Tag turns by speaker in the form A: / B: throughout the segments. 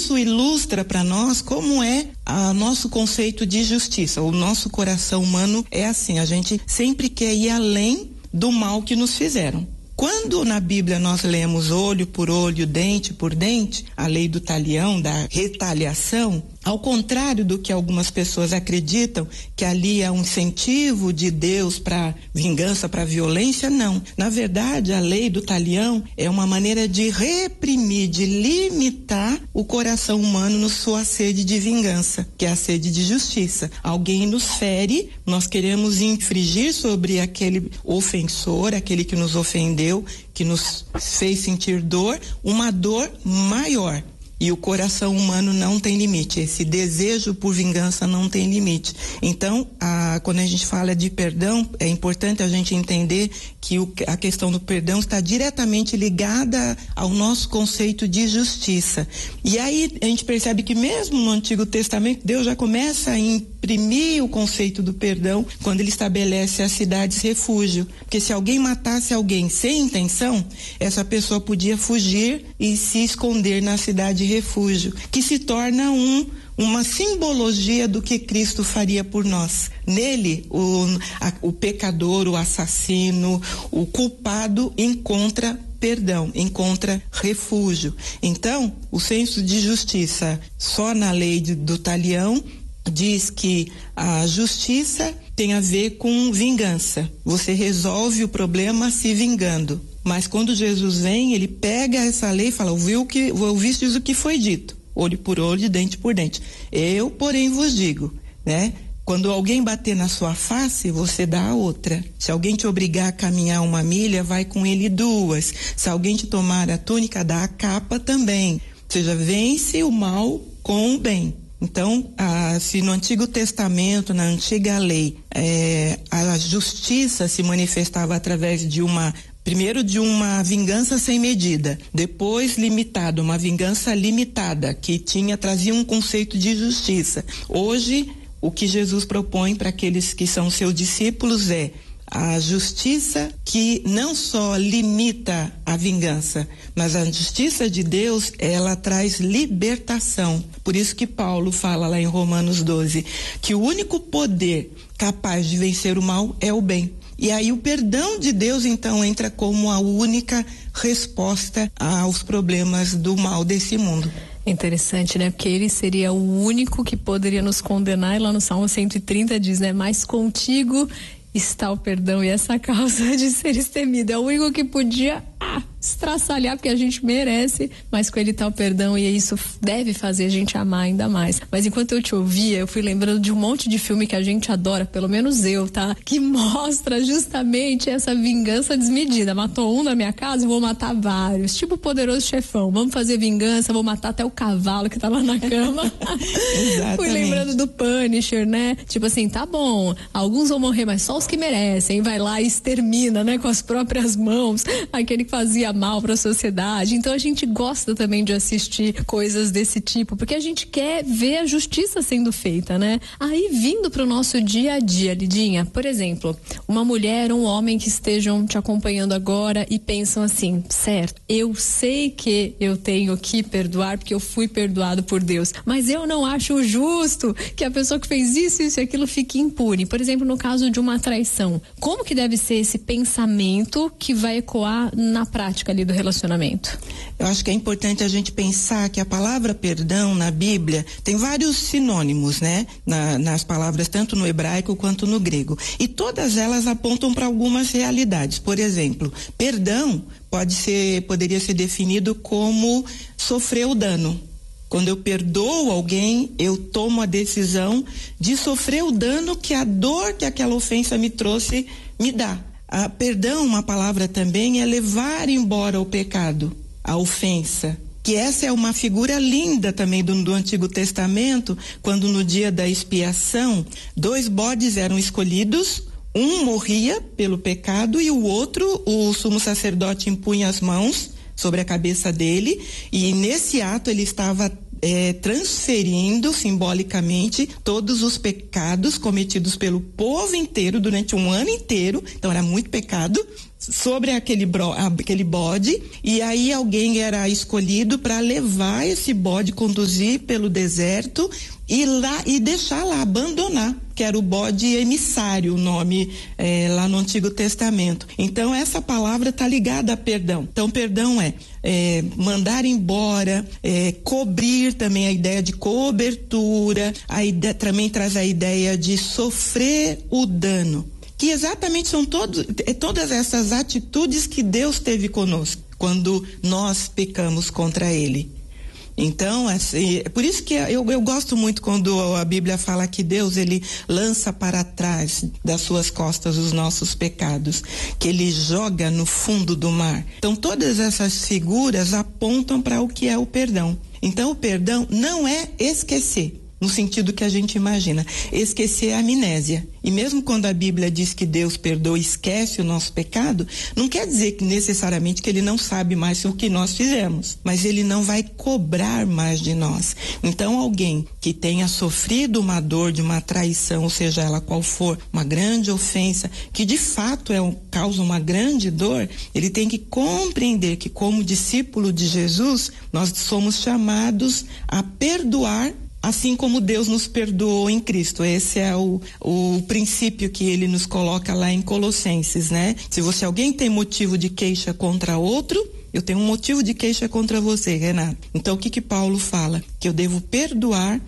A: isso ilustra para nós como é o nosso conceito de justiça. O nosso coração humano é assim, a gente sempre quer ir além do mal que nos fizeram. Quando na Bíblia nós lemos olho por olho, dente por dente, a lei do talião, da retaliação, ao contrário do que algumas pessoas acreditam, que ali é um incentivo de Deus para vingança, para violência, não. Na verdade, a lei do talião é uma maneira de reprimir, de limitar o coração humano na sua sede de vingança, que é a sede de justiça. Alguém nos fere, nós queremos infligir sobre aquele ofensor, aquele que nos ofendeu, que nos fez sentir dor, uma dor maior. E o coração humano não tem limite, esse desejo por vingança não tem limite. Então, quando a gente fala de perdão, é importante a gente entender que a questão do perdão está diretamente ligada ao nosso conceito de justiça. E aí a gente percebe que mesmo no Antigo Testamento, Deus já começa a imprimir o conceito do perdão quando ele estabelece as cidades refúgio. Porque se alguém matasse alguém sem intenção, essa pessoa podia fugir e se esconder na cidade refúgio, que se torna uma simbologia do que Cristo faria por nós. Nele, o pecador, o assassino, o culpado encontra perdão, encontra refúgio. Então, o senso de justiça, só na lei do talião, diz que a justiça tem a ver com vingança. Você resolve o problema se vingando. Mas quando Jesus vem, ele pega essa lei e fala, ouvistes o que foi dito, olho por olho, dente por dente. Eu, porém, vos digo, né? Quando alguém bater na sua face, você dá a outra. Se alguém te obrigar a caminhar 1 milha, vai com ele 2. Se alguém te tomar a túnica, dá a capa também. Ou seja, vence o mal com o bem. Então, se no Antigo Testamento, na antiga lei, a justiça se manifestava através primeiro de uma vingança sem medida, depois limitada, uma vingança limitada, que trazia um conceito de justiça. Hoje, o que Jesus propõe para aqueles que são seus discípulos é a justiça que não só limita a vingança, mas a justiça de Deus, ela traz libertação. Por isso que Paulo fala lá em Romanos 12, que o único poder capaz de vencer o mal é o bem. E aí o perdão de Deus, então, entra como a única resposta aos problemas do mal desse mundo.
B: Interessante, né? Porque ele seria o único que poderia nos condenar, e lá no Salmo 130 diz, né? Mas contigo está o perdão e essa causa de seres temido. É o único que podia estraçalhar, porque a gente merece, mas com ele tá o perdão, e isso deve fazer a gente amar ainda mais. Mas enquanto eu te ouvia, eu fui lembrando de um monte de filme que a gente adora, pelo menos eu, tá? Que mostra justamente essa vingança desmedida. Matou um na minha casa, eu vou matar vários. Tipo o Poderoso Chefão. Vamos fazer vingança, vou matar até o cavalo que tá lá na cama. Fui lembrando do Punisher, né? Tipo assim, tá bom, alguns vão morrer, mas só os que merecem. Vai lá e extermina, né? Com as próprias mãos, aquele que fazia mal para a sociedade. Então a gente gosta também de assistir coisas desse tipo, porque a gente quer ver a justiça sendo feita, né? Aí, vindo para o nosso dia a dia, Lidinha, por exemplo, uma mulher, um homem que estejam te acompanhando agora e pensam assim, certo, eu sei que eu tenho que perdoar porque eu fui perdoado por Deus, mas eu não acho justo que a pessoa que fez isso e aquilo fique impune. Por exemplo, no caso de uma traição, como que deve ser esse pensamento que vai ecoar na prática ali do relacionamento?
A: Eu acho que é importante a gente pensar que a palavra perdão na Bíblia tem vários sinônimos, né? Nas palavras, tanto no hebraico quanto no grego. E todas elas apontam para algumas realidades. Por exemplo, perdão poderia ser definido como sofrer o dano. Quando eu perdoo alguém, eu tomo a decisão de sofrer o dano que a dor que aquela ofensa me trouxe me dá. Perdão, uma palavra também, é levar embora o pecado, a ofensa. Que essa é uma figura linda também do Antigo Testamento, quando no dia da expiação, 2 bodes eram escolhidos, um morria pelo pecado e o outro, o sumo sacerdote impunha as mãos sobre a cabeça dele, e nesse ato ele estava transferindo simbolicamente todos os pecados cometidos pelo povo inteiro durante um ano inteiro. Então era muito pecado, sobre aquele bode, e aí alguém era escolhido para levar esse bode, conduzir pelo deserto e deixar lá, abandonar, que era o bode emissário, o nome lá no Antigo Testamento. Então essa palavra está ligada a perdão. Então perdão é mandar embora, cobrir, também a ideia de cobertura, também traz a ideia de sofrer o dano, que exatamente são todas essas atitudes que Deus teve conosco quando nós pecamos contra Ele. Então, por isso que eu gosto muito quando a Bíblia fala que Deus, Ele lança para trás das suas costas os nossos pecados, que Ele joga no fundo do mar. Então, todas essas figuras apontam para o que é o perdão. Então, o perdão não é esquecer, no sentido que a gente imagina. Esquecer é amnésia. E mesmo quando a Bíblia diz que Deus perdoa e esquece o nosso pecado, não quer dizer que necessariamente que Ele não sabe mais o que nós fizemos, mas Ele não vai cobrar mais de nós. Então alguém que tenha sofrido uma dor de uma traição, ou seja ela qual for, uma grande ofensa, que de fato causa uma grande dor, ele tem que compreender que, como discípulo de Jesus, nós somos chamados a perdoar assim como Deus nos perdoou em Cristo. Esse é o princípio que ele nos coloca lá em Colossenses, né? Se alguém tem motivo de queixa contra outro, eu tenho um motivo de queixa contra você, Renato. Então o que Paulo fala? Que eu devo perdoar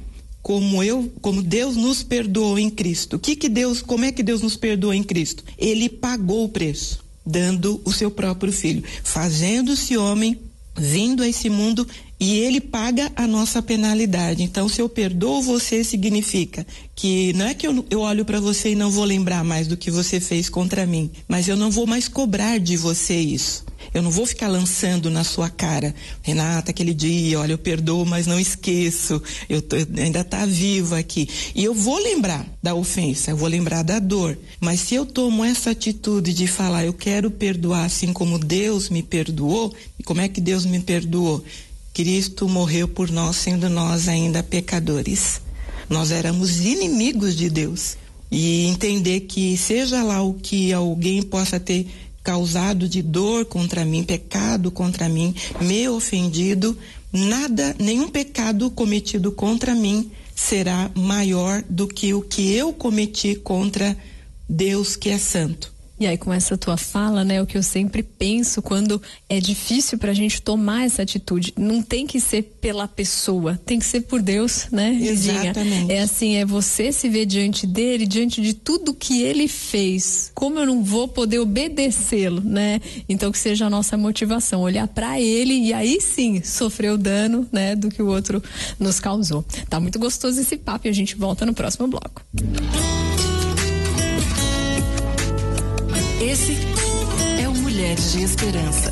A: como Deus nos perdoou em Cristo. Como é que Deus nos perdoou em Cristo? Ele pagou o preço, dando o seu próprio filho, fazendo-se homem, vindo a esse mundo, e ele paga a nossa penalidade. Então, se eu perdoo você, significa que não é que eu olho para você e não vou lembrar mais do que você fez contra mim, mas eu não vou mais cobrar de você isso. Eu não vou ficar lançando na sua cara, Renata, aquele dia, olha, eu perdoo, mas não esqueço, ainda tá vivo aqui. E eu vou lembrar da ofensa, eu vou lembrar da dor, mas se eu tomo essa atitude de falar, eu quero perdoar assim como Deus me perdoou, e como é que Deus me perdoou? Cristo morreu por nós, sendo nós ainda pecadores. Nós éramos inimigos de Deus. E entender que seja lá o que alguém possa ter causado de dor contra mim, pecado contra mim, me ofendido, nenhum pecado cometido contra mim será maior do que o que eu cometi contra Deus, que é santo.
B: E aí, com essa tua fala, né, o que eu sempre penso quando é difícil pra gente tomar essa atitude, não tem que ser pela pessoa, tem que ser por Deus, né?
A: Exatamente.
B: É assim, é você se ver diante dele, diante de tudo que ele fez. Como eu não vou poder obedecê-lo, né? Então, que seja a nossa motivação, olhar pra ele e aí sim sofrer o dano, né, do que o outro nos causou. Tá muito gostoso esse papo e a gente volta no próximo bloco.
C: Esse é o Mulheres de Esperança.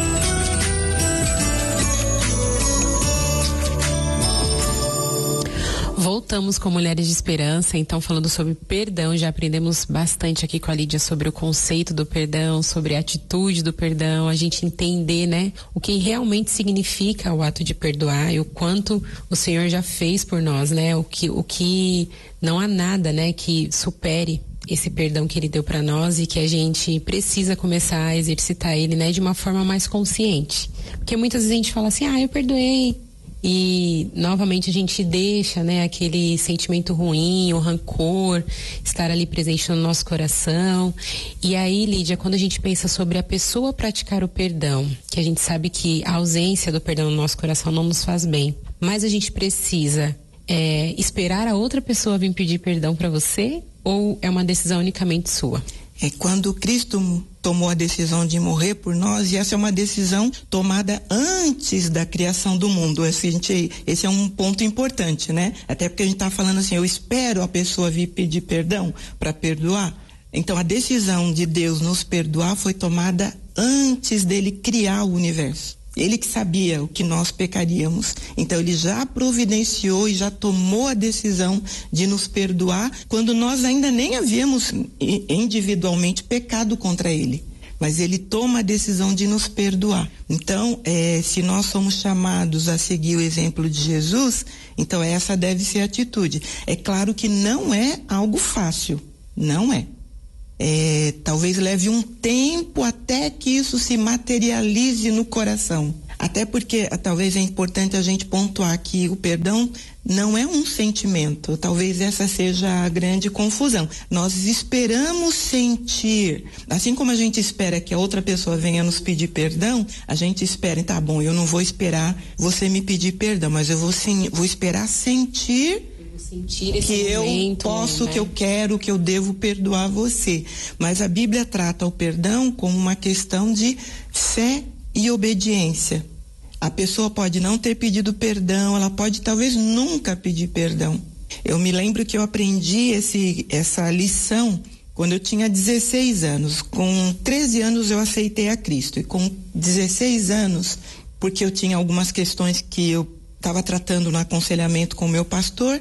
D: Voltamos com Mulheres de Esperança, então falando sobre perdão, já aprendemos bastante aqui com a Lídia sobre o conceito do perdão, sobre a atitude do perdão, a gente entender, né, o que realmente significa o ato de perdoar e o quanto o Senhor já fez por nós, né, o que não há nada, né, que supere esse perdão que ele deu para nós e que a gente precisa começar a exercitar ele, né, de uma forma mais consciente. Porque muitas vezes a gente fala assim, eu perdoei. E novamente a gente deixa, né, aquele sentimento ruim, o rancor, estar ali presente no nosso coração. E aí, Lídia, quando a gente pensa sobre a pessoa praticar o perdão, que a gente sabe que a ausência do perdão no nosso coração não nos faz bem, mas a gente precisa esperar a outra pessoa vir pedir perdão para você, ou é uma decisão unicamente sua?
A: É quando Cristo tomou a decisão de morrer por nós, e essa é uma decisão tomada antes da criação do mundo. Esse é um ponto importante, né? Até porque a gente está falando assim, eu espero a pessoa vir pedir perdão para perdoar. Então a decisão de Deus nos perdoar foi tomada antes dele criar o universo. Ele que sabia o que nós pecaríamos. Então ele já providenciou e já tomou a decisão de nos perdoar quando nós ainda nem havíamos individualmente pecado contra ele. Mas ele toma a decisão de nos perdoar. Então, se nós somos chamados a seguir o exemplo de Jesus, então essa deve ser a atitude. É claro que não é algo fácil. Não é. talvez leve um tempo até que isso se materialize no coração. Até porque talvez é importante a gente pontuar que o perdão não é um sentimento. Talvez essa seja a grande confusão. Nós esperamos sentir, assim como a gente espera que a outra pessoa venha nos pedir perdão, a gente espera, tá bom, eu não vou esperar você me pedir perdão, mas eu vou esperar sentir que eu posso, que eu quero, que eu devo perdoar você. Mas a Bíblia trata o perdão como uma questão de fé e obediência. A pessoa pode não ter pedido perdão, ela pode talvez nunca pedir perdão. Eu me lembro que eu aprendi essa lição quando eu tinha 16 anos. Com 13 anos eu aceitei a Cristo, e com 16 anos, porque eu tinha algumas questões que eu estava tratando no aconselhamento com o meu pastor,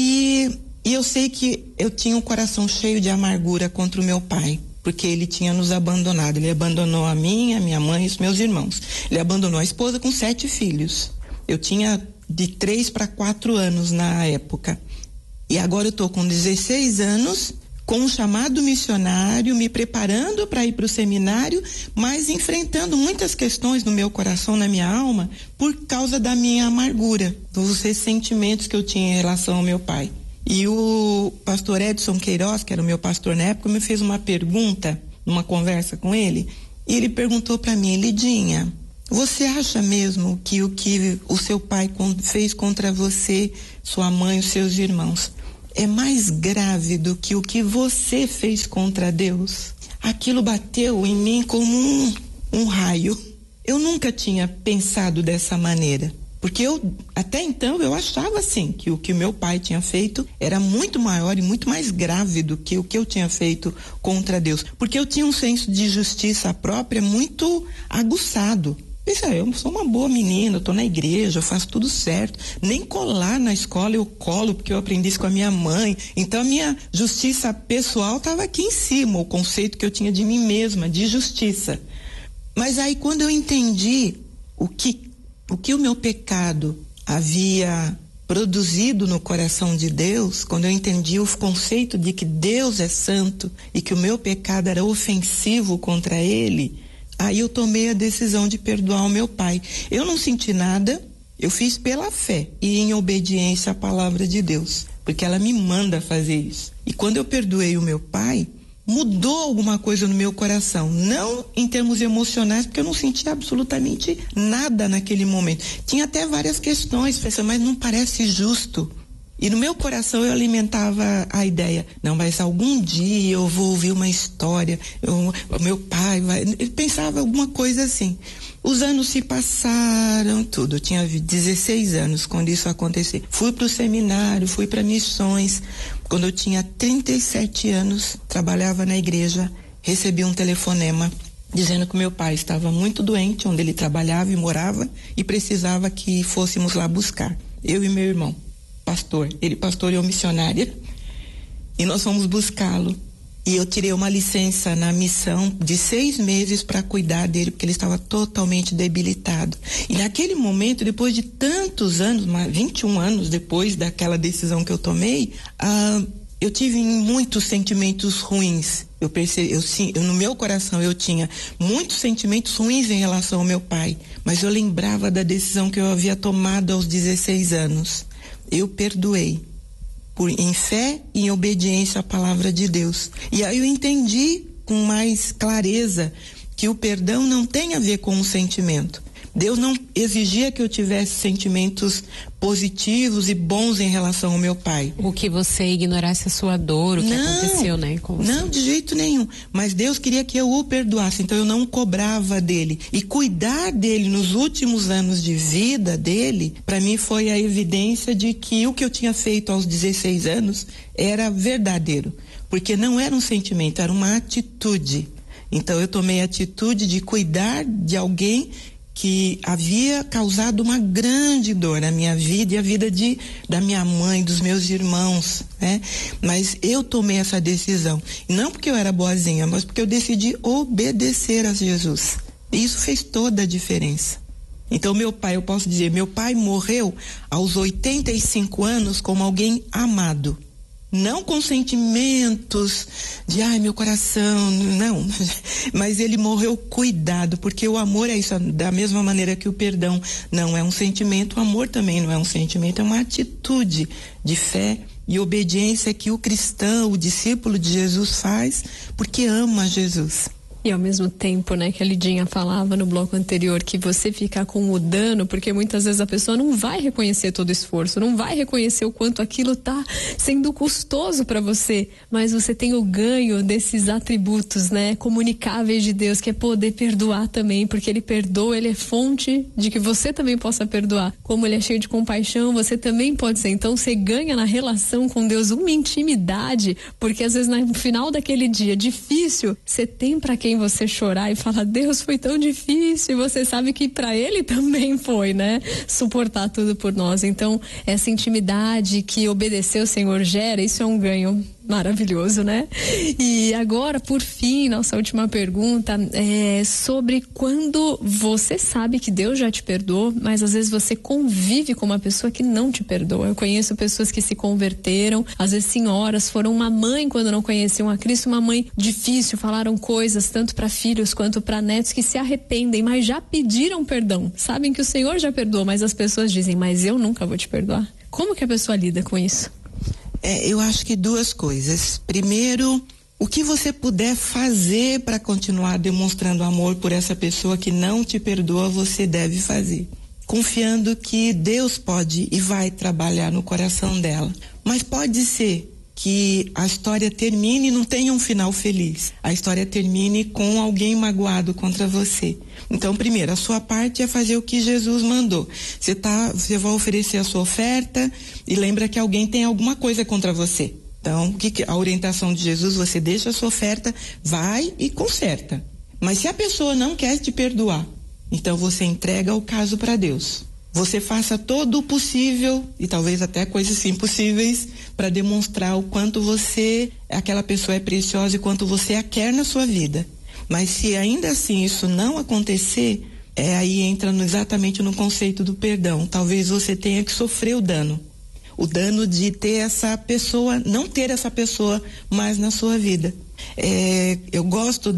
A: e eu sei que eu tinha um coração cheio de amargura contra o meu pai, porque ele tinha nos abandonado. Ele abandonou a mim, a minha mãe e os meus irmãos. Ele abandonou a esposa com 7 filhos. Eu tinha de 3 para 4 anos na época. E agora eu estou com 16 anos, com um chamado missionário, me preparando para ir para o seminário, mas enfrentando muitas questões no meu coração, na minha alma, por causa da minha amargura, dos ressentimentos que eu tinha em relação ao meu pai. E o pastor Edson Queiroz, que era o meu pastor na época, me fez uma pergunta, numa conversa com ele, e ele perguntou para mim: Lidinha, você acha mesmo que o que o seu pai fez contra você, sua mãe e os seus irmãos, é mais grave do que o que você fez contra Deus? Aquilo bateu em mim como um raio. Eu nunca tinha pensado dessa maneira. Porque até então, eu achava assim, que o que meu pai tinha feito era muito maior e muito mais grave do que o que eu tinha feito contra Deus. Porque eu tinha um senso de justiça própria muito aguçado. Pensa, eu sou uma boa menina, eu tô na igreja, eu faço tudo certo. Nem colar na escola eu colo, porque eu aprendi isso com a minha mãe. Então a minha justiça pessoal estava aqui em cima, o conceito que eu tinha de mim mesma, de justiça. Mas aí quando eu entendi o que o meu pecado havia produzido no coração de Deus, quando eu entendi o conceito de que Deus é santo e que o meu pecado era ofensivo contra Ele, aí eu tomei a decisão de perdoar o meu pai. Eu não senti nada, eu fiz pela fé e em obediência à palavra de Deus, porque ela me manda fazer isso. E quando eu perdoei o meu pai, mudou alguma coisa no meu coração, não em termos emocionais, porque eu não sentia absolutamente nada naquele momento. Tinha até várias questões, pensando, mas não parece justo. E no meu coração eu alimentava a ideia, não, mas algum dia eu vou ouvir uma história, o meu pai vai... Eu pensava alguma coisa assim. Os anos se passaram, tudo. Eu tinha 16 anos quando isso aconteceu. Fui para o seminário, fui para missões. Quando eu tinha 37 anos, trabalhava na igreja, recebi um telefonema dizendo que meu pai estava muito doente, onde ele trabalhava e morava, e precisava que fôssemos lá buscar. Eu e meu irmão, pastor. Ele pastor e eu missionária. E nós fomos buscá-lo. E eu tirei uma licença na missão de 6 meses para cuidar dele, porque ele estava totalmente debilitado. E naquele momento, depois de tantos anos, 21 anos depois daquela decisão que eu tomei, eu tive muitos sentimentos ruins. Eu percebi, no meu coração eu tinha muitos sentimentos ruins em relação ao meu pai, mas eu lembrava da decisão que eu havia tomado aos 16 anos. Eu perdoei. Em fé e em obediência à palavra de Deus. E aí eu entendi com mais clareza que o perdão não tem a ver com o sentimento. Deus não exigia que eu tivesse sentimentos positivos e bons em relação ao meu pai.
D: O que você ignorasse a sua dor, o que aconteceu, né? Com você.
A: Não, de jeito nenhum. Mas Deus queria que eu o perdoasse, então eu não cobrava dele. E cuidar dele nos últimos anos de vida dele, para mim foi a evidência de que o que eu tinha feito aos 16 anos era verdadeiro. Porque não era um sentimento, era uma atitude. Então eu tomei a atitude de cuidar de alguém que havia causado uma grande dor na minha vida e a vida da minha mãe, dos meus irmãos, né? Mas eu tomei essa decisão, não porque eu era boazinha, mas porque eu decidi obedecer a Jesus. E isso fez toda a diferença. Então meu pai, eu posso dizer, meu pai morreu aos 85 anos como alguém amado. Não com sentimentos de, ai, meu coração, não. Mas ele morreu cuidado, porque o amor é isso, da mesma maneira que o perdão não é um sentimento, o amor também não é um sentimento, é uma atitude de fé e obediência que o cristão, o discípulo de Jesus faz, porque ama Jesus.
B: E ao mesmo tempo, né, que a Lidinha falava no bloco anterior, que você ficar com o dano, porque muitas vezes a pessoa não vai reconhecer todo o esforço, não vai reconhecer o quanto aquilo tá sendo custoso para você, mas você tem o ganho desses atributos, né, comunicáveis de Deus, que é poder perdoar também, porque ele perdoa, ele é fonte de que você também possa perdoar. Como ele é cheio de compaixão, você também pode ser. Então você ganha na relação com Deus uma intimidade, porque às vezes no final daquele dia difícil, você tem para quem você chorar e falar, Deus, foi tão difícil, e você sabe que para ele também foi, né? Suportar tudo por nós. Então, essa intimidade que obedecer o Senhor gera, isso é um ganho maravilhoso, né? E agora, por fim, nossa última pergunta é sobre quando você sabe que Deus já te perdoou, mas às vezes você convive com uma pessoa que não te perdoa. Eu conheço pessoas que se converteram, às vezes senhoras, foram uma mãe quando não conheciam a Cristo, uma mãe difícil, falaram coisas tanto para filhos quanto para netos que se arrependem, mas já pediram perdão. Sabem que o Senhor já perdoou, mas as pessoas dizem, mas eu nunca vou te perdoar. Como que a pessoa lida com isso?
A: Eu acho que duas coisas. Primeiro, o que você puder fazer para continuar demonstrando amor por essa pessoa que não te perdoa, você deve fazer. Confiando que Deus pode e vai trabalhar no coração dela. Mas pode ser que a história termine e não tenha um final feliz. A história termine com alguém magoado contra você. Então, primeiro, a sua parte é fazer o que Jesus mandou. Você vai oferecer a sua oferta e lembra que alguém tem alguma coisa contra você. Então, a orientação de Jesus, você deixa a sua oferta, vai e conserta. Mas se a pessoa não quer te perdoar, então você entrega o caso para Deus. Você faça todo o possível e talvez até coisas impossíveis para demonstrar o quanto aquela pessoa é preciosa e quanto você a quer na sua vida. Mas se ainda assim isso não acontecer, aí entra exatamente no conceito do perdão. Talvez você tenha que sofrer o dano de ter essa pessoa, não ter essa pessoa mais na sua vida. Eu gosto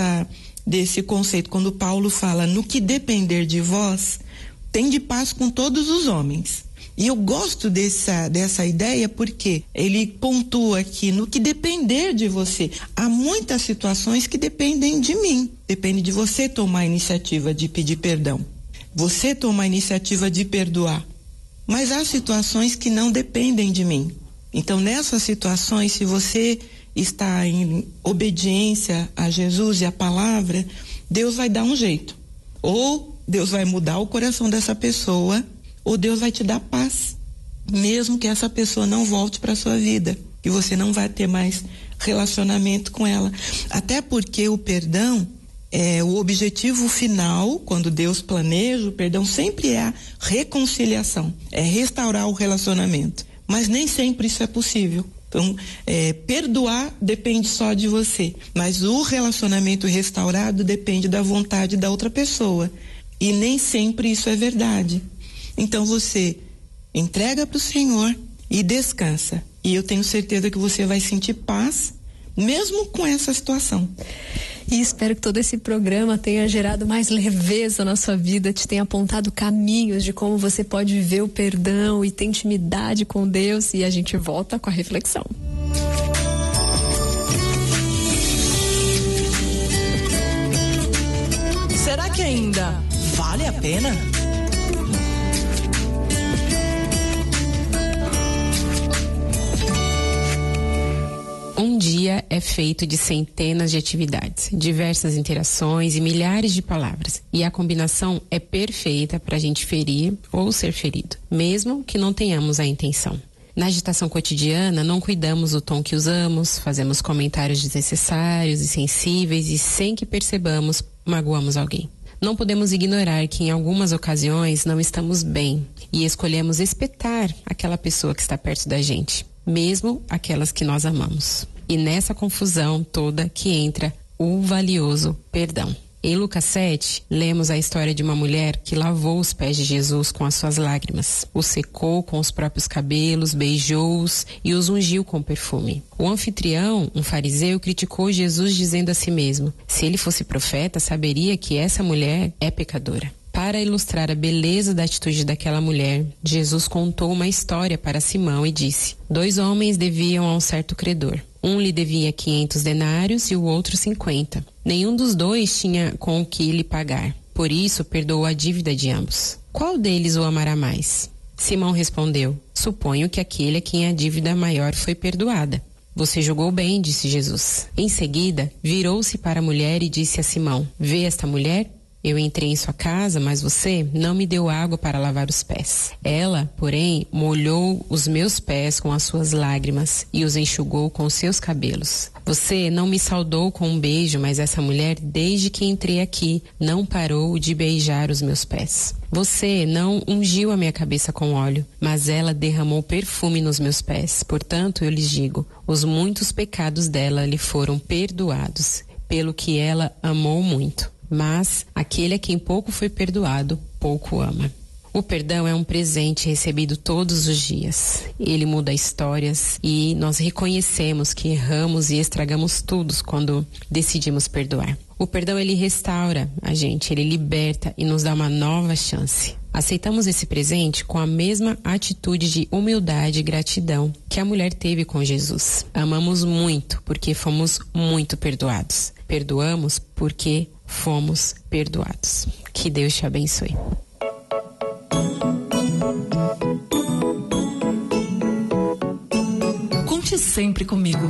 A: desse conceito quando Paulo fala, no que depender de vós, tende paz com todos os homens. E eu gosto dessa ideia porque ele pontua que no que depender de você, há muitas situações que dependem de mim. Depende de você tomar a iniciativa de pedir perdão. Você tomar a iniciativa de perdoar. Mas há situações que não dependem de mim. Então, nessas situações, se você está em obediência a Jesus e a palavra, Deus vai dar um jeito. Ou Deus vai mudar o coração dessa pessoa, ou Deus vai te dar paz, mesmo que essa pessoa não volte para a sua vida, que você não vai ter mais relacionamento com ela. Até porque o perdão, o objetivo final, quando Deus planeja o perdão, sempre é a reconciliação, é restaurar o relacionamento. Mas nem sempre isso é possível. Então, perdoar depende só de você, mas o relacionamento restaurado depende da vontade da outra pessoa. E nem sempre isso é verdade. Então você entrega para o Senhor e descansa. E eu tenho certeza que você vai sentir paz, mesmo com essa situação.
B: E espero que todo esse programa tenha gerado mais leveza na sua vida, te tenha apontado caminhos de como você pode viver o perdão e ter intimidade com Deus. E a gente volta com a reflexão.
C: Será que ainda vale a pena?
D: Um dia é feito de centenas de atividades, diversas interações e milhares de palavras. E a combinação é perfeita para a gente ferir ou ser ferido, mesmo que não tenhamos a intenção. Na agitação cotidiana, não cuidamos do tom que usamos, fazemos comentários desnecessários e sensíveis e, sem que percebamos, magoamos alguém. Não podemos ignorar que em algumas ocasiões não estamos bem e escolhemos espetar aquela pessoa que está perto da gente, mesmo aquelas que nós amamos. E nessa confusão toda que entra o valioso perdão. Em Lucas 7, lemos a história de uma mulher que lavou os pés de Jesus com as suas lágrimas, os secou com os próprios cabelos, beijou-os e os ungiu com perfume. O anfitrião, um fariseu, criticou Jesus dizendo a si mesmo: se ele fosse profeta, saberia que essa mulher é pecadora. Para ilustrar a beleza da atitude daquela mulher, Jesus contou uma história para Simão e disse: 2 homens deviam a um certo credor. Um lhe devia 500 denários e o outro 50. Nenhum dos dois tinha com o que lhe pagar. Por isso, perdoou a dívida de ambos. Qual deles o amará mais? Simão respondeu: suponho que aquele a quem a dívida maior foi perdoada. Você julgou bem, disse Jesus. Em seguida, virou-se para a mulher e disse a Simão: vê esta mulher? Eu entrei em sua casa, mas você não me deu água para lavar os pés. Ela, porém, molhou os meus pés com as suas lágrimas e os enxugou com os seus cabelos. Você não me saudou com um beijo, mas essa mulher, desde que entrei aqui, não parou de beijar os meus pés. Você não ungiu a minha cabeça com óleo, mas ela derramou perfume nos meus pés. Portanto, eu lhes digo, os muitos pecados dela lhe foram perdoados, pelo que ela amou muito. Mas aquele a quem pouco foi perdoado, pouco ama. O perdão é um presente recebido todos os dias. Ele muda histórias e nós reconhecemos que erramos e estragamos tudo quando decidimos perdoar. O perdão, ele restaura a gente, ele liberta e nos dá uma nova chance. Aceitamos esse presente com a mesma atitude de humildade e gratidão que a mulher teve com Jesus. Amamos muito porque fomos muito perdoados. Perdoamos porque fomos perdoados. Que Deus te abençoe.
C: Conte sempre comigo.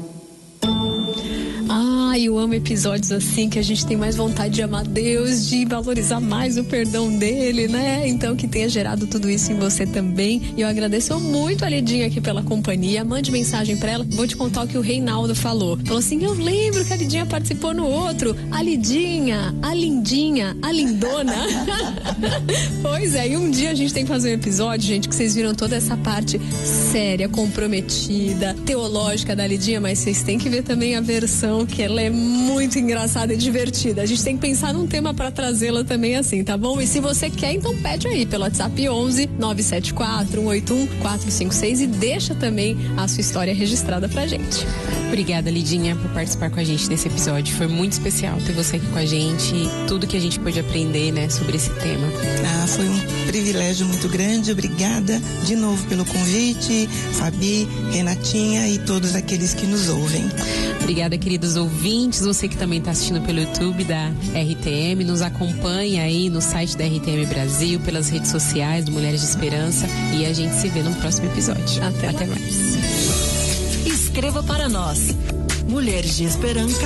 B: Eu amo episódios assim que a gente tem mais vontade de amar Deus, de valorizar mais o perdão dele, né? Então que tenha gerado tudo isso em você também. E eu agradeço muito a Lidinha aqui pela companhia. Mande mensagem pra ela. Vou te contar o que o Reinaldo falou. Falou assim: eu lembro que a Lidinha participou no outro. A Lidinha, a lindinha, a lindona. Pois é, e um dia a gente tem que fazer um episódio, gente, que vocês viram toda essa parte séria, comprometida, teológica da Lidinha, mas vocês têm que ver também a versão que ela é muito engraçada e divertida. A gente tem que pensar num tema para trazê-la também assim, tá bom? E se você quer, então pede aí pelo WhatsApp 11 974 181 456 e deixa também a sua história registrada pra gente.
D: Obrigada, Lidinha, por participar com a gente desse episódio. Foi muito especial ter você aqui com a gente e tudo que a gente pôde aprender, né, sobre esse tema.
A: Foi um privilégio muito grande. Obrigada de novo pelo convite, Fabi, Renatinha e todos aqueles que nos ouvem.
D: Obrigada, queridos ouvintes, você que também está assistindo pelo YouTube da RTM, nos acompanha aí no site da RTM Brasil, pelas redes sociais do Mulheres de Esperança e a gente se vê no próximo episódio.
B: Até mais.
C: Escreva para nós, Mulheres de Esperança,